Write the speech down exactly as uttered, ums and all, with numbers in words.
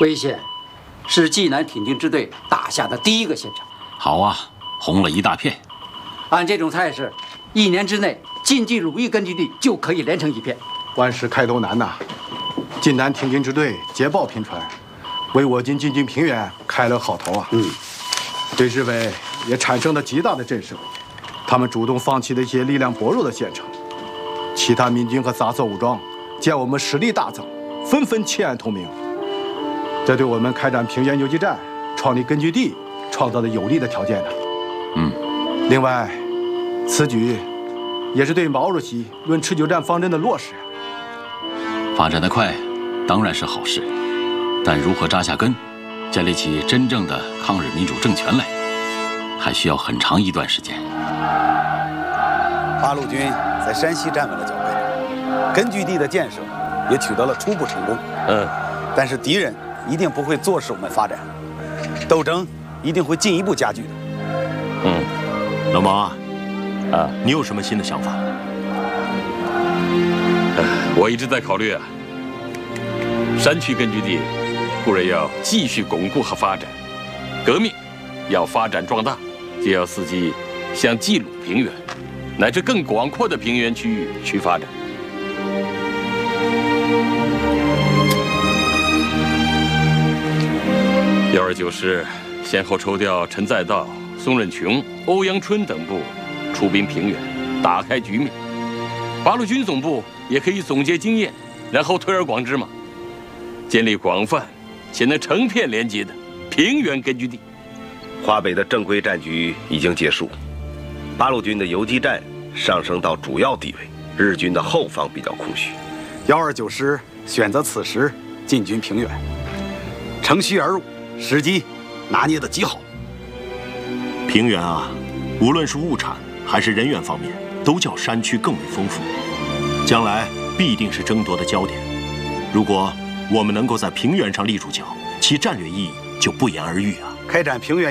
威县是济南挺进支队打下的第一个县城。 好啊，红了一大片。 按这种态势，一年之内晋冀鲁豫根据地就可以连成一片。 万事开头难呐，济南挺进支队捷报频传，为我军进军平原开了好头啊。 嗯， 对日伪也产生了极大的震慑。他们主动放弃了一些力量薄弱的县城，其他民军和杂色武装见我们实力大增，纷纷弃暗投明。这对我们开展平原游击战、创立根据地创造了有利的条件呢。 嗯， 另外，此举也是对毛主席论持久战方针的落实。 发展得快，当然是好事，但如何扎下根，建立起真正的抗日民主政权来，还需要很长一段时间。 八路军在山西站稳了脚跟，根据地的建设也取得了初步成功。 嗯， 但是敌人一定不会坐视我们发展，斗争一定会进一步加剧的。 嗯， 老毛啊， 啊， 你有什么新的想法？ 我一直在考虑啊，山区根据地固然要继续巩固和发展，革命要发展壮大，就要伺机向冀鲁平原乃至更广阔的平原区域去发展。幺二九师先后抽调陈再道、宋任穷、欧阳春等部出兵平原，打开局面。八路军总部也可以总结经验，然后推而广之嘛，建立广泛且能成片连接的平原根据地。 华北的正规战局已经结束，八路军的游击战上升到主要地位，日军的后方比较空虚。 幺二九师选择此时进军平原，乘虚而入，时机拿捏得极好。 平原啊，无论是物产还是人员方面，都较山区更为丰富，将来必定是争夺的焦点。如果我们能够在平原上立住脚，其战略意义就不言而喻啊。 开展平原